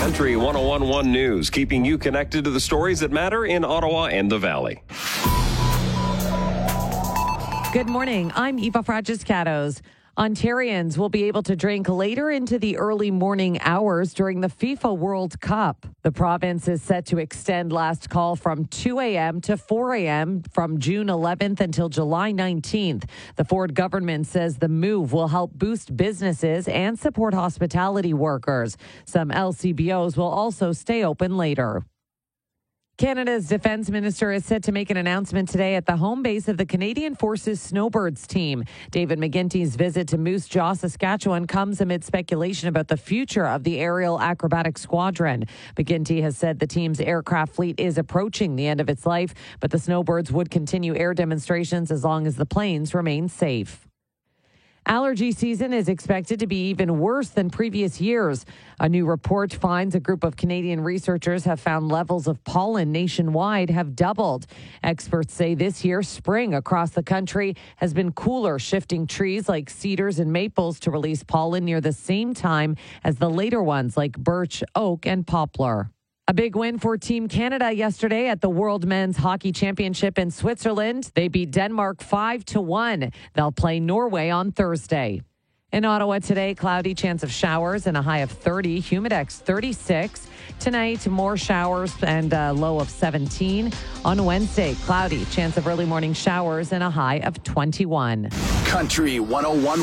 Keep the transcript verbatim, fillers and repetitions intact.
Country one oh one point one News, keeping you connected to the stories that matter in Ottawa and the Valley. Good morning. I'm Eva Fragiscatos. Ontarians will be able to drink later into the early morning hours during the FIFA World Cup. The province is set to extend last call from two a.m. to four a.m. from June eleventh until July nineteenth. The Ford government says the move will help boost businesses and support hospitality workers. Some L C B Os will also stay open later. Canada's defense minister is set to make an announcement today at the home base of the Canadian Forces Snowbirds team. David McGuinty's visit to Moose Jaw, Saskatchewan comes amid speculation about the future of the aerial acrobatic squadron. McGuinty has said the team's aircraft fleet is approaching the end of its life, but the Snowbirds would continue air demonstrations as long as the planes remain safe. Allergy season is expected to be even worse than previous years. A new report finds a group of Canadian researchers have found levels of pollen nationwide have doubled. Experts say this year, spring across the country has been cooler, shifting trees like cedars and maples to release pollen near the same time as the later ones like birch, oak, and poplar. A big win for Team Canada yesterday at the World Men's Hockey Championship in Switzerland. They beat Denmark five to one. They'll play Norway on Thursday. In Ottawa today, cloudy, chance of showers and a high of thirty. Humidex thirty-six. Tonight, more showers and a low of seventeen. On Wednesday, cloudy, chance of early morning showers and a high of twenty-one. Country one oh one.